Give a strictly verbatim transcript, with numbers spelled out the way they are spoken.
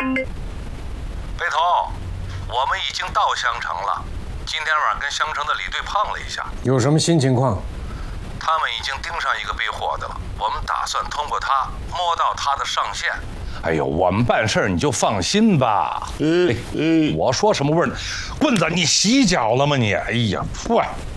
北头，我们已经到襄城了。今天晚上跟襄城的李队碰了一下， 有什么新情况？ 他们已经盯上一个背货的了，我们打算通过他摸到他的上线。 哎呦，我们办事你就放心吧。嗯嗯，我说什么味儿呢？棍子，你洗脚了吗你？哎呀，坏！